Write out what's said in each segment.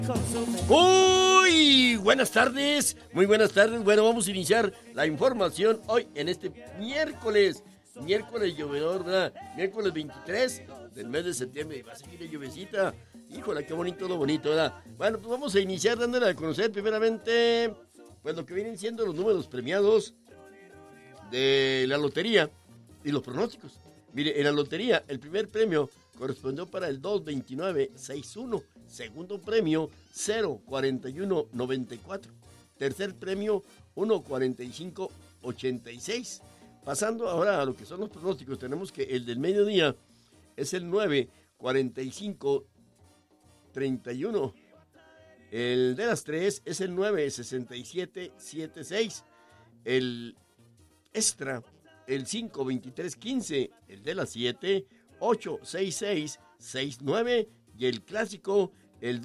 Uy, buenas tardes, muy buenas tardes. Bueno, vamos a iniciar la información hoy en este miércoles llovedor, ¿verdad? Miércoles 23 del mes de septiembre y va a seguir la lluvecita. Híjole, qué bonito, lo bonito, ¿verdad? Bueno, pues vamos a iniciar dándole a conocer primeramente, pues lo que vienen siendo los números premiados de la lotería y los pronósticos. Mire, en la lotería, el primer premio correspondió para el 22961. Segundo premio, 04194. Tercer premio, 14586. Pasando ahora a lo que son los pronósticos, tenemos que el del mediodía es el 94531. El de las 3 es el 96776. El extra, el 52315. El de las 7, 86669. Y el clásico, el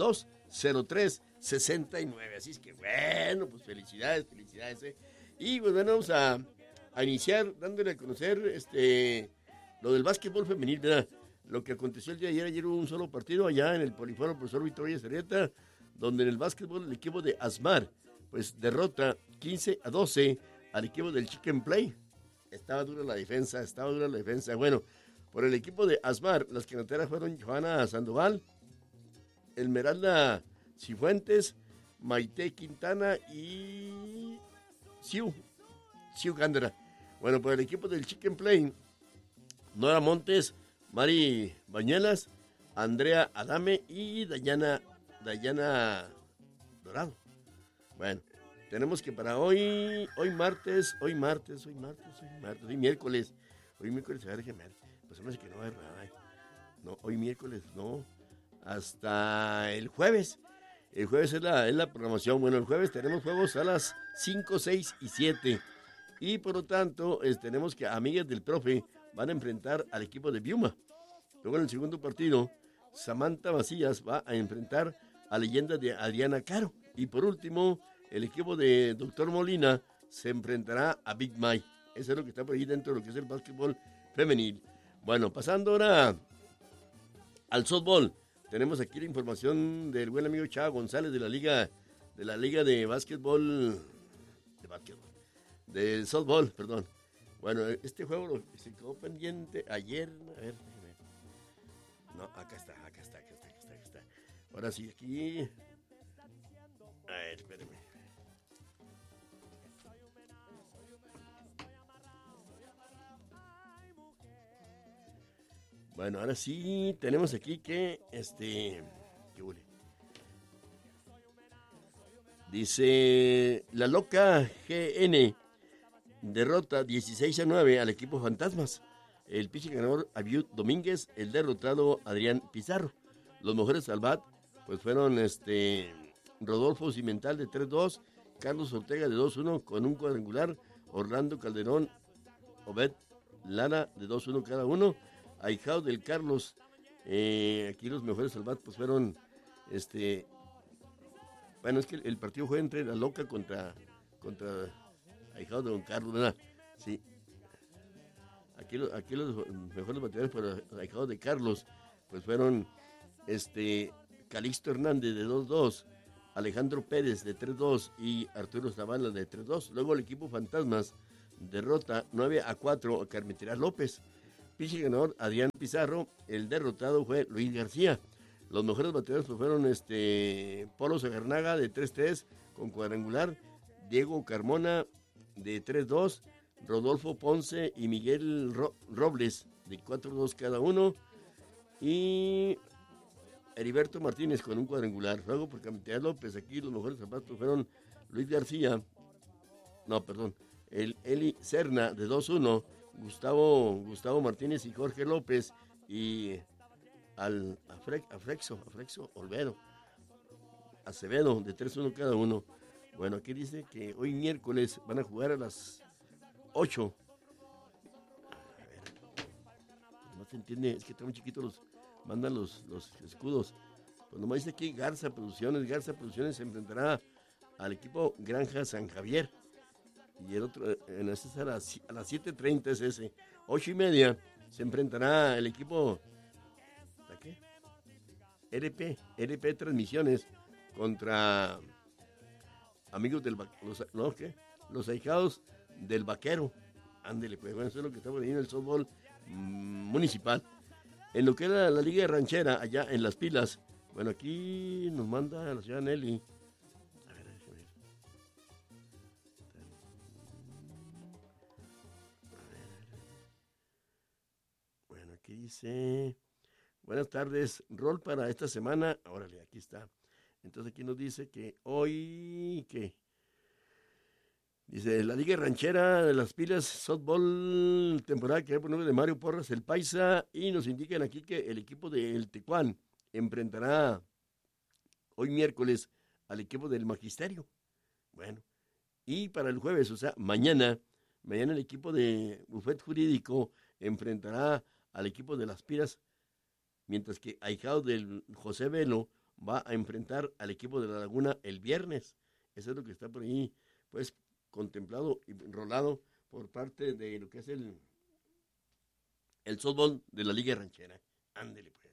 20369. Así es que bueno, pues felicidades. Y pues bueno, vamos a iniciar dándole a conocer lo del básquetbol femenil, ¿verdad? Lo que aconteció el día de ayer hubo un solo partido allá en el Poliforo Profesor Victoria Cerrieta, donde en el básquetbol el equipo de Asmar pues derrota 15-12 al equipo del Chicken Play. Estaba dura la defensa. Bueno, por el equipo de Asmar, las canteras fueron Johanna Sandoval, Esmeralda Cifuentes, Maite Quintana y Siu Gándara. Bueno, por el equipo del Chicken Play, Nora Montes, Mari Bañuelas, Andrea Adame y Dayana Dorado. Bueno, tenemos que para hoy miércoles, a ver qué me... Pues me hace que no va a haber nada. No, hoy miércoles no. Hasta el jueves. El jueves es la programación. Bueno, el jueves tenemos juegos a las 5, 6 y 7. Y por lo tanto, tenemos que amigas del profe van a enfrentar al equipo de Biuma. Luego en el segundo partido, Samantha Macías va a enfrentar a Leyenda de Adriana Caro. Y por último, el equipo de Dr. Molina se enfrentará a Big Mike. Eso es lo que está por ahí dentro de lo que es el básquetbol femenil. Bueno, pasando ahora al softball, tenemos aquí la información del buen amigo Chava González de la liga de básquetbol, de softball, perdón. Bueno, este juego se quedó pendiente ayer, a ver. No, acá está. Ahora sí, aquí. A ver, espérame. Bueno, ahora sí tenemos aquí que ¿qué huele? Dice la Loca GN derrota 16-9 al equipo Fantasmas. El pitcher ganador Abiud Domínguez, el derrotado Adrián Pizarro. Los mejores al bat pues fueron Rodolfo Cimental de 3-2, Carlos Ortega de 2-1 con un cuadrangular, Orlando Calderón, Obed Lara de 2-1 cada uno. Ahijado del Carlos, aquí los mejores al bat pues fueron bueno, es que el partido fue entre la Loca contra Ahijado de don Carlos, ¿verdad? Sí. Aquí los mejores bateadores por Ahijado de Carlos pues fueron Calixto Hernández de 2-2, Alejandro Pérez de 3-2 y Arturo Zavala de 3-2. Luego el equipo Fantasmas derrota 9-4 a Carmetera López. Pitcher ganador Adrián Pizarro, el derrotado fue Luis García. Los mejores bateadores pues fueron Polo Zagarnaga de 3-3 con cuadrangular, Diego Carmona de 3-2, Rodolfo Ponce y Miguel Robles de 4-2 cada uno y Heriberto Martínez con un cuadrangular. Luego por Carmetera López, aquí los mejores zapatos fueron Luis García, el Eli Serna de 2-1, Gustavo Martínez y Jorge López y Afrexo Olvero Acevedo de 3-1 cada uno. Bueno, aquí dice que hoy miércoles van a jugar a las 8. A ver, no se entiende, es que están muy chiquitos mandan los escudos. Pues nomás dice aquí Garza Producciones se enfrentará al equipo Granja San Javier. Y el otro, en este es a las 7:30 es ese. 8:30 se enfrentará el equipo, ¿a qué? RP Transmisiones contra amigos del los ahijados del Vaquero. Ándele, pues bueno, eso es lo que estamos viendo en el softball municipal. En lo que era la Liga Ranchera, allá en Las Pilas, bueno, aquí nos manda la señora Nelly. A ver, déjame ver. Bueno, aquí dice, buenas tardes, rol para esta semana. Órale, aquí está. Entonces aquí nos dice que hoy, ¿qué? Dice, la Liga Ranchera de Las Pilas, softball, temporada que por nombre de Mario Porras, el Paisa, y nos indican aquí que el equipo del Tecuán enfrentará hoy miércoles al equipo del Magisterio. Bueno, y para el jueves, o sea, mañana el equipo de Bufet Jurídico enfrentará al equipo de Las Pilas, mientras que ahijado del José Velo va a enfrentar al equipo de La Laguna el viernes. Eso es lo que está por ahí, pues, contemplado y enrolado por parte de lo que es el softball de la Liga Ranchera. Ándele, pues.